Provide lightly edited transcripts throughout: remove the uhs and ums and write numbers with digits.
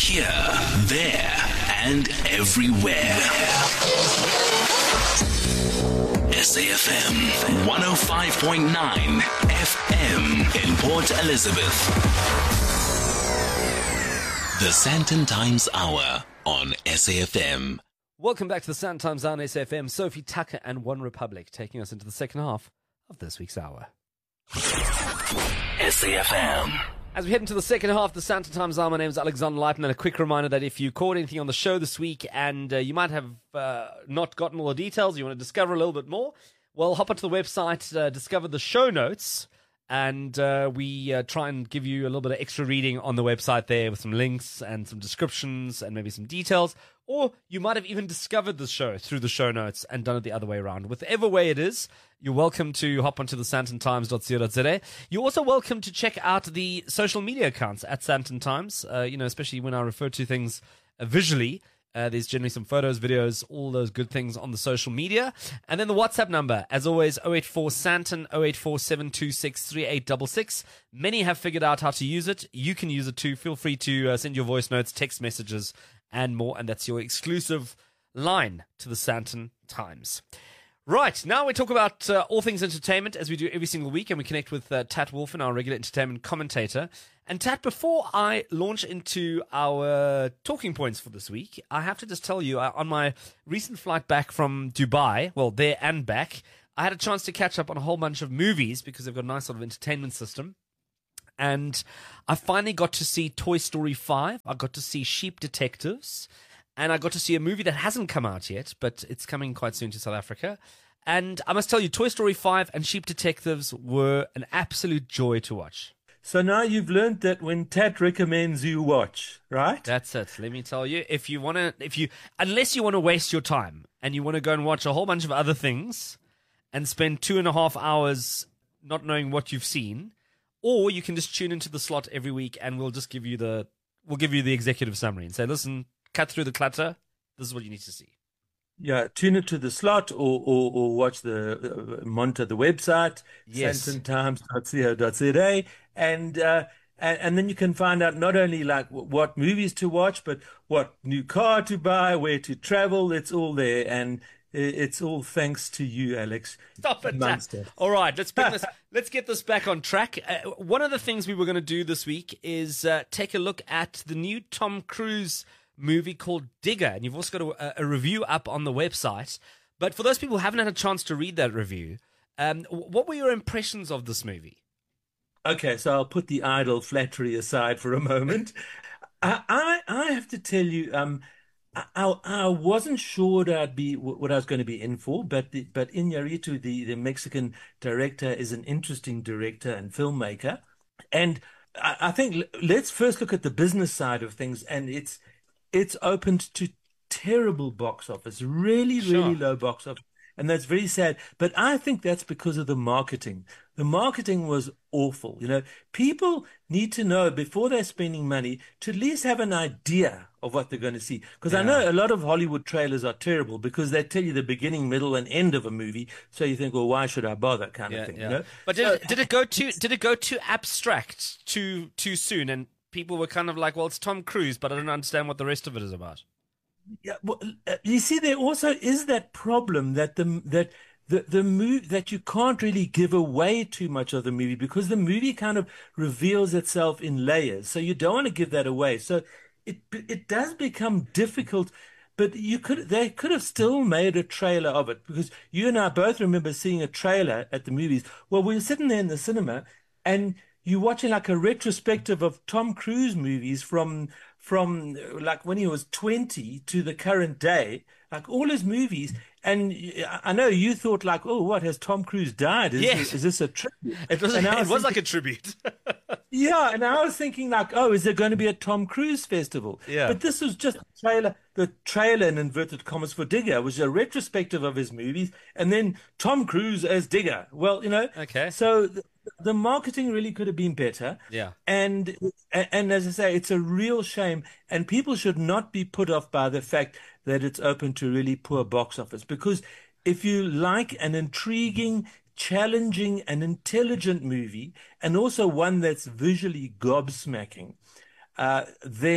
Here, there, and everywhere. SAFM 105.9 FM in Port Elizabeth. The Sandton Times Hour on SAFM. Welcome back to the Sandton Times Hour on SAFM. Sophie Tucker and One Republic taking us into the second half of this week's hour. SAFM. As we head into the second half of the Sandton Times Hour, my name is Alexander Leighton, and a quick reminder that if you caught anything on the show this week and you might have not gotten all the details, you want to discover a little bit more, well, hop onto the website, discover the show notes, and we try and give you a little bit of extra reading on the website there with some links and some descriptions and maybe some details. Or you might have even discovered the show through the show notes and done it the other way around. Whichever way it is, you're welcome to hop onto the sandtontimes.co.za. You're also welcome to check out the social media accounts at Sandton Times, especially when I refer to things visually. There's generally some photos, videos, all those good things on the social media. And then the WhatsApp number, as always, 084 Santon 084 726 3866. Many have figured out how to use it. You can use it too. Feel free to send your voice notes, text messages, and more. And that's your exclusive line to the Sandton Times. Right, now we talk about all things entertainment, as we do every single week, and we connect with Tat Wolfen, our regular entertainment commentator. And Tat, before I launch into our talking points for this week, I have to just tell you, on my recent flight back from Dubai, well, there and back, I had a chance to catch up on a whole bunch of movies because they've got a nice sort of entertainment system. And I finally got to see Toy Story 5. I got to see Sheep Detectives. And I got to see a movie that hasn't come out yet, but it's coming quite soon to South Africa. And I must tell you, Toy Story 5 and Sheep Detectives were an absolute joy to watch. So now you've learned that when Tat recommends, you watch, right? That's it. Let me tell you, unless you want to waste your time and you want to go and watch a whole bunch of other things and spend 2.5 hours not knowing what you've seen, or you can just tune into the slot every week and we'll give you the executive summary and say, listen, cut through the clutter. This is what you need to see. Yeah, tune into the slot or watch monitor the website, yes. sandtontimes.co.za, and then you can find out not only like what movies to watch, but what new car to buy, where to travel. It's all there, and it's all thanks to you, Alex. Stop it, Monster. All right, let's get this back on track. One of the things we were going to do this week is take a look at the new Tom Cruise movie called Digger, and you've also got a review up on the website. But for those people who haven't had a chance to read that review, what were your impressions of this movie? Okay, so I'll put the idle flattery aside for a moment. I have to tell you, I wasn't sure what I was going to be in for, but Iñárritu, the Mexican director, is an interesting director and filmmaker, and I think let's first look at the business side of things, and it's opened to terrible box office, really low box office. And that's very sad. But I think that's because of the marketing. The marketing was awful. People need to know before they're spending money to at least have an idea of what they're going to see. Because I know a lot of Hollywood trailers are terrible because they tell you the beginning, middle, and end of a movie. So you think, well, why should I bother kind of thing. Yeah. But did it go too abstract too soon? And people were kind of like, well, it's Tom Cruise, but I don't understand what the rest of it is about. Yeah, well, you see, there also is that problem that the movie, that you can't really give away too much of the movie because the movie kind of reveals itself in layers. So you don't want to give that away. So it does become difficult. But they could have still made a trailer of it, because you and I both remember seeing a trailer at the movies. Well, we were sitting there in the cinema, and you're watching like a retrospective of Tom Cruise movies from like when he was 20 to the current day, like all his movies. And I know you thought like, oh, what, has Tom Cruise died? Is this a tribute? It was like a tribute. Yeah, and I was thinking like, oh, is there going to be a Tom Cruise festival? Yeah. But this was just a trailer. The trailer, in inverted commas, for Digger was a retrospective of his movies, and then Tom Cruise as Digger. Well, Okay. So the marketing really could have been better. Yeah. And as I say, it's a real shame, and people should not be put off by the fact that it's open to really poor box office, because if you like an intriguing, challenging and intelligent movie, and also one that's visually gobsmacking, then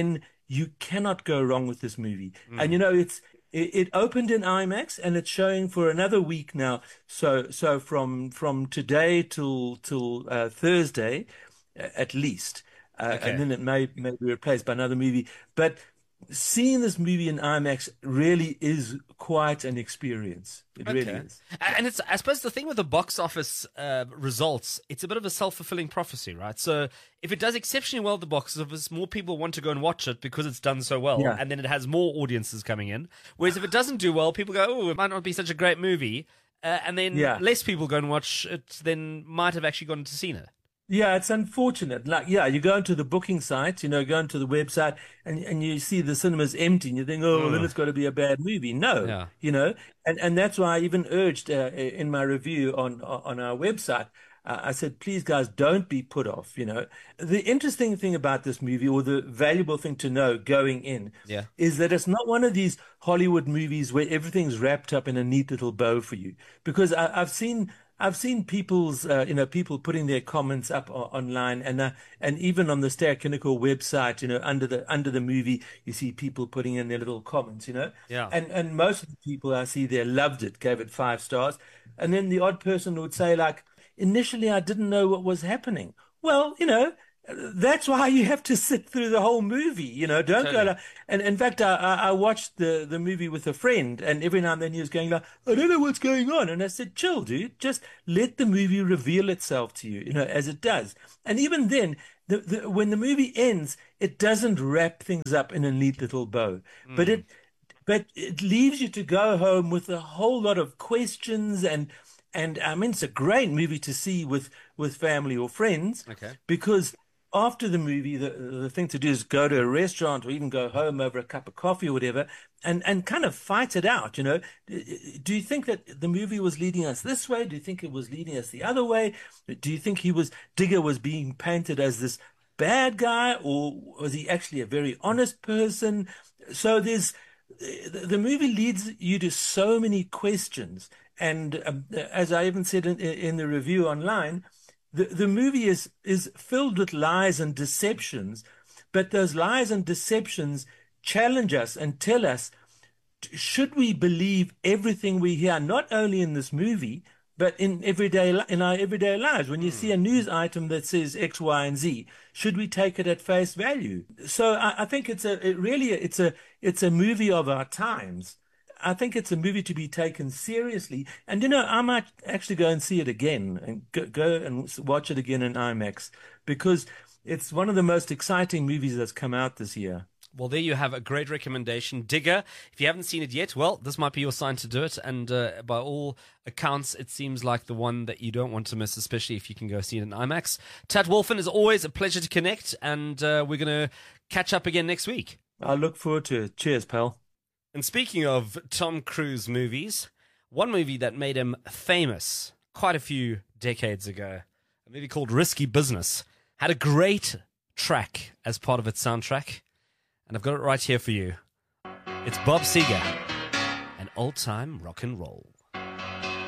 you cannot go wrong with this movie. And it opened in IMAX and it's showing for another week now. So from today till Thursday, at least, Okay. and then it may be replaced by another movie. But seeing this movie in IMAX really is quite an experience. It really is. And it's, I suppose, the thing with the box office results, it's a bit of a self-fulfilling prophecy, right? So if it does exceptionally well at the box office, more people want to go and watch it because it's done so well, Yeah. and then it has more audiences coming in. Whereas if it doesn't do well, people go, oh, it might not be such a great movie, and then less people go and watch it than might have actually gone to seen it. Yeah, it's unfortunate. Like, you go into the booking site, go into the website, and you see the cinema's empty, and you think, oh, then it's got to be a bad movie. No, and that's why I even urged in my review on our website, I said, please, guys, don't be put off. The interesting thing about this movie, or the valuable thing to know going in, is that it's not one of these Hollywood movies where everything's wrapped up in a neat little bow for you. Because I've seen people's, people putting their comments up online, and even on the Stay Clinical website, under the movie, you see people putting in their little comments, and most of the people I see there loved it, gave it 5 stars, and then the odd person would say, like, initially I didn't know what was happening. Well, that's why you have to sit through the whole movie, don't go. And in fact, I watched the movie with a friend, and every now and then he was going like, I don't know what's going on. And I said, chill, dude, just let the movie reveal itself to you, as it does. And even then, when the movie ends, it doesn't wrap things up in a neat little bow, but it leaves you to go home with a whole lot of questions, and I mean, it's a great movie to see with family or friends, because after the movie, the thing to do is go to a restaurant or even go home over a cup of coffee or whatever, and kind of fight it out. Do you think that the movie was leading us this way? Do you think it was leading us the other way? Do you think Digger was being painted as this bad guy, or was he actually a very honest person? So the movie leads you to so many questions. And as I even said in the review online, the movie is filled with lies and deceptions, but those lies and deceptions challenge us and tell us, should we believe everything we hear, not only in this movie, but in our everyday lives? When you see a news item that says X, Y, and Z, should we take it at face value? So I think it's a movie of our times. I think it's a movie to be taken seriously. And, I might actually go and see it again, and go and watch it again in IMAX, because it's one of the most exciting movies that's come out this year. Well, there you have a great recommendation, Digger. If you haven't seen it yet, well, this might be your sign to do it. And by all accounts, it seems like the one that you don't want to miss, especially if you can go see it in IMAX. Tat Wolfen, is always a pleasure to connect, and we're going to catch up again next week. I look forward to it. Cheers, pal. And speaking of Tom Cruise movies, one movie that made him famous quite a few decades ago, a movie called Risky Business, had a great track as part of its soundtrack. And I've got it right here for you. It's Bob Seger and Old Time Rock and Roll.